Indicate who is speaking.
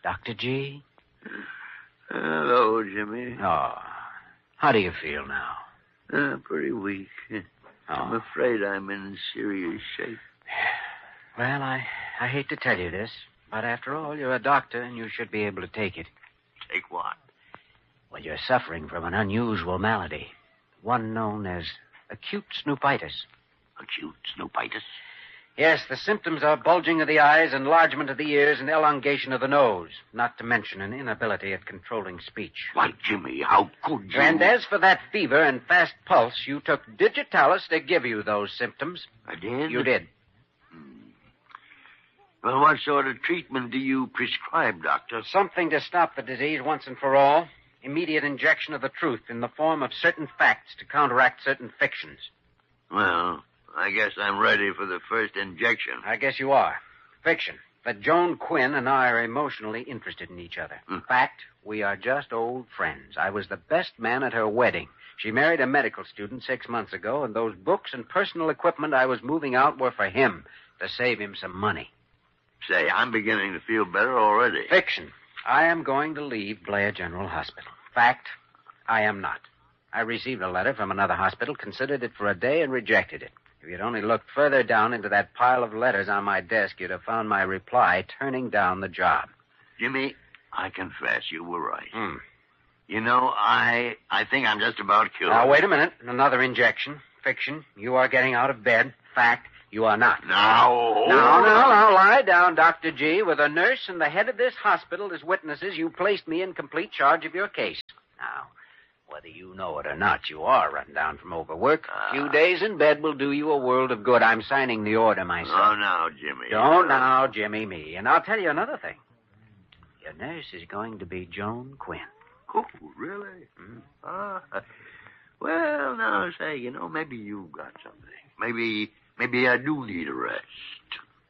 Speaker 1: Dr. G?
Speaker 2: Hello, Jimmy.
Speaker 1: Oh, how do you feel now?
Speaker 2: Pretty weak.
Speaker 1: Oh.
Speaker 2: I'm afraid I'm in serious shape.
Speaker 1: Well, I hate to tell you this, but after all, you're a doctor and you should be able to take it.
Speaker 2: Take what?
Speaker 1: Well, you're suffering from an unusual malady, one known as acute snoopitis.
Speaker 2: Acute snoopitis?
Speaker 1: Yes, the symptoms are bulging of the eyes, enlargement of the ears, and elongation of the nose, not to mention an inability at controlling speech.
Speaker 2: Why, Jimmy, how could you?
Speaker 1: And as for that fever and fast pulse, you took Digitalis to give you those symptoms.
Speaker 2: I did?
Speaker 1: You did.
Speaker 2: Well, what sort of treatment do you prescribe, Doctor?
Speaker 1: Something to stop the disease once and for all. Immediate injection of the truth in the form of certain facts to counteract certain fictions.
Speaker 2: Well, I guess I'm ready for the first injection.
Speaker 1: I guess you are. Fiction. That Joan Quinn and I are emotionally interested in each other. In fact, we are just old friends. I was the best man at her wedding. She married a medical student 6 months ago, and those books and personal equipment I was moving out were for him, to save him some money.
Speaker 2: Say, I'm beginning to feel better already.
Speaker 1: Fiction. I am going to leave Blair General Hospital. Fact, I am not. I received a letter from another hospital, considered it for a day, and rejected it. If you'd only looked further down into that pile of letters on my desk, you'd have found my reply turning down the job.
Speaker 2: Jimmy, I confess you were right. You know, I think I'm just about cured.
Speaker 1: Now, wait a minute. Another injection. Fiction. You are getting out of bed. Fact, you are not.
Speaker 2: Now.
Speaker 1: Now, lie down, Dr. G. With a nurse and the head of this hospital as witnesses, you placed me in complete charge of your case. Now, whether you know it or not, you are run down from overwork. A few days in bed will do you a world of good. I'm signing the order myself.
Speaker 2: Oh, now, Jimmy.
Speaker 1: Don't now, Jimmy me. And I'll tell you another thing. Your nurse is going to be Joan Quinn.
Speaker 2: Oh, really? Well, now, say, maybe you've got something. Maybe I do need a rest.